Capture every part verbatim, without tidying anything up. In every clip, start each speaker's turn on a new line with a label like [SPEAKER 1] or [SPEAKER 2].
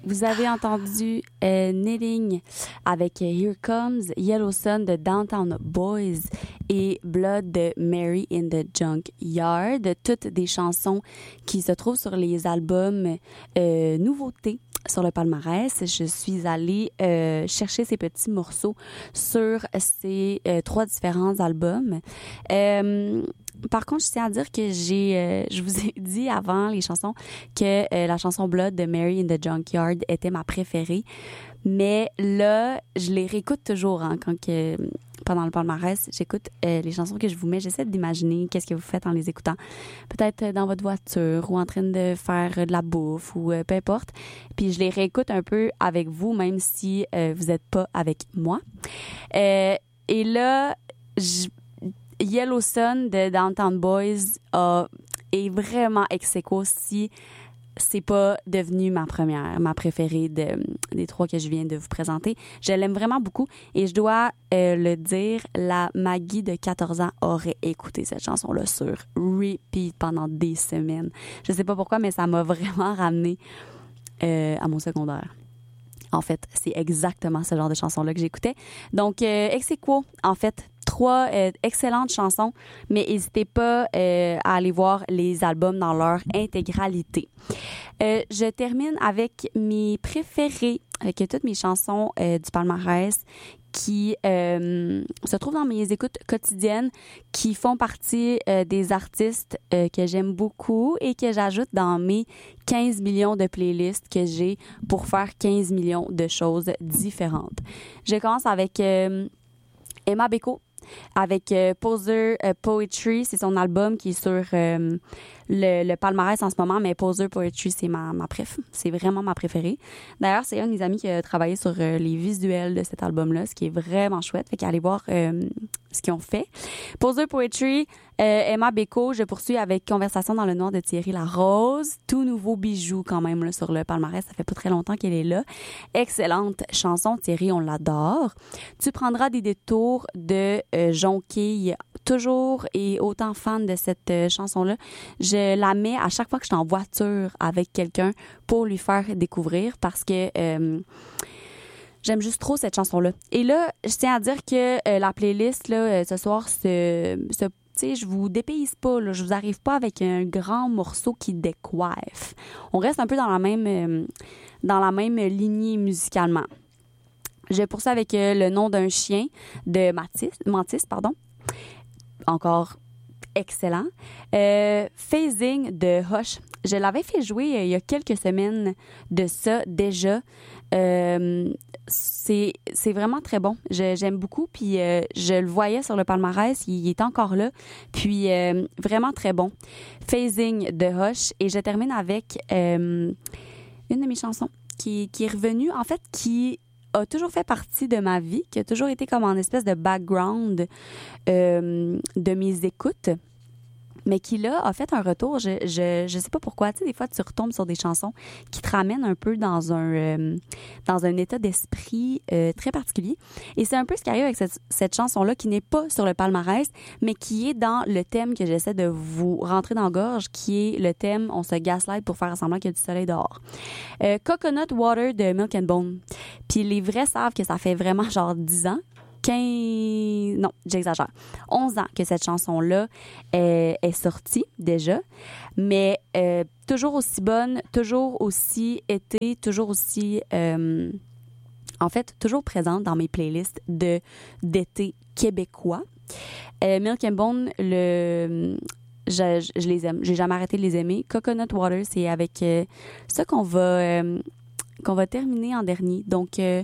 [SPEAKER 1] vous avez entendu euh, Knitting avec Here Comes, Yellow Sun de Downtown Boys et Blood de Mary in the Junkyard. Toutes des chansons qui se trouvent sur les albums euh, nouveautés sur le palmarès. Je suis allée euh, chercher ces petits morceaux sur ces euh, trois différents albums. Euh, Par contre, je tiens à dire que j'ai, euh, je vous ai dit avant les chansons que euh, la chanson Blood de Mary in the Junkyard était ma préférée. Mais là, je les réécoute toujours hein, quand que, pendant le palmarès, j'écoute euh, les chansons que je vous mets. J'essaie d'imaginer qu'est-ce que vous faites en les écoutant. Peut-être dans votre voiture ou en train de faire de la bouffe ou euh, peu importe. Puis je les réécoute un peu avec vous, même si euh, vous n'êtes pas avec moi. Euh, et là, je Yellow Sun de Downtown Boys a, est vraiment ex aequo si c'est pas devenu ma première, ma préférée de, des trois que je viens de vous présenter. Je l'aime vraiment beaucoup et je dois euh, le dire, la Maggie de quatorze ans aurait écouté cette chanson-là sur repeat pendant des semaines. Je sais pas pourquoi, mais ça m'a vraiment ramené euh, à mon secondaire. En fait, c'est exactement ce genre de chanson-là que j'écoutais. Donc, euh, ex aequo, en fait, trois euh, excellentes chansons, mais n'hésitez pas euh, à aller voir les albums dans leur intégralité. Euh, je termine avec mes préférés, avec toutes mes chansons euh, du palmarès qui euh, se trouvent dans mes écoutes quotidiennes, qui font partie euh, des artistes euh, que j'aime beaucoup et que j'ajoute dans mes quinze millions de playlists que j'ai pour faire quinze millions de choses différentes. Je commence avec euh, Emma Beko, avec euh, Poser euh, Poetry, c'est son album qui est sur euh, le, le palmarès en ce moment, mais Poser Poetry, c'est ma, ma préf. C'est vraiment ma préférée. D'ailleurs, c'est un de mes amis qui a travaillé sur euh, les visuels de cet album-là, ce qui est vraiment chouette. Fait qu'allez voir euh, ce qu'ils ont fait. Poser Poetry, euh, Emma Beko, je poursuis avec Conversation dans le noir de Thierry Larose. Tout nouveau bijou quand même là, sur le palmarès. Ça fait pas très longtemps qu'elle est là. Excellente chanson, Thierry, on l'adore. Tu prendras des détours de euh, Jonquille. Toujours et autant fan de cette euh, chanson-là. Je la mets à chaque fois que je suis en voiture avec quelqu'un pour lui faire découvrir parce que euh, j'aime juste trop cette chanson-là. Et là, je tiens à dire que euh, la playlist là, euh, ce soir, ce, ce, tu sais, je vous dépayse pas, là, je vous arrive pas avec un grand morceau qui décoiffe. On reste un peu dans la même, euh, dans la même lignée musicalement. Je poursuis avec euh, Le nom d'un chien de Mathis, Mantis, pardon. Encore excellent. Euh, Phasing de Hush. Je l'avais fait jouer euh, il y a quelques semaines de ça déjà. Euh, c'est, c'est vraiment très bon. Je, j'aime beaucoup. Puis euh, je le voyais sur le palmarès. Il, il est encore là. Puis euh, vraiment très bon. Phasing de Hush. Et je termine avec euh, une de mes chansons qui, qui est revenue. En fait, qui a toujours fait partie de ma vie, qui a toujours été comme en espèce de background euh, de mes écoutes, mais qui là a fait un retour. Je je je sais pas pourquoi. Tu sais, des fois tu retombes sur des chansons qui te ramènent un peu dans un euh, dans un état d'esprit euh, très particulier. Et c'est un peu ce qui arrive avec cette, cette chanson-là qui n'est pas sur le palmarès, mais qui est dans le thème que j'essaie de vous rentrer dans la gorge, qui est le thème on se gaslight pour faire semblant qu'il y a du soleil dehors. Euh, Coconut Water de Milk and Bone. Puis les vrais savent que ça fait vraiment genre dix ans. quinze non, j'exagère. onze ans que cette chanson-là est, est sortie déjà, mais euh, toujours aussi bonne, toujours aussi été, toujours aussi, euh, en fait, toujours présente dans mes playlists de d'été québécois. Euh, Milk and Bone, le... Je, je, je les aime. J'ai jamais arrêté de les aimer. Coconut Water, c'est avec euh, ça qu'on va, euh, qu'on va terminer en dernier. Donc, euh,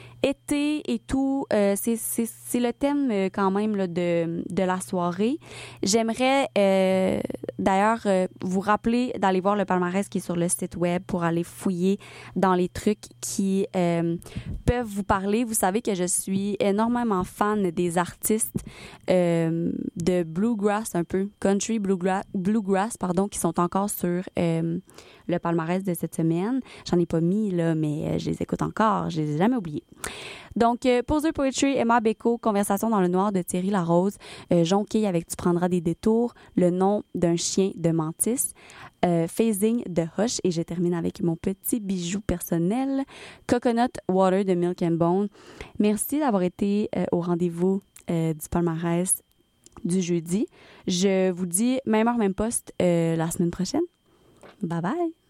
[SPEAKER 1] été et tout, euh, c'est, c'est, c'est le thème euh, quand même là, de, de la soirée. J'aimerais euh, d'ailleurs euh, vous rappeler d'aller voir le palmarès qui est sur le site web pour aller fouiller dans les trucs qui euh, peuvent vous parler. Vous savez que je suis énormément fan des artistes euh, de bluegrass un peu, country bluegrass, bluegrass pardon, qui sont encore sur euh, le palmarès de cette semaine. J'en ai pas mis là, mais euh, je les écoute encore, je les ai jamais oubliés. Donc, euh, Poser Poetry, Emma Beko, Conversation dans le noir de Thierry Larose, euh, Jonquille avec Tu prendras des détours, Le nom d'un chien de Mantis, euh, Phasing de Hush, et je termine avec mon petit bijou personnel, Coconut Water de Milk and Bone. Merci d'avoir été euh, au rendez-vous euh, du palmarès du jeudi. Je vous dis même heure, même poste euh, la semaine prochaine. Bye bye!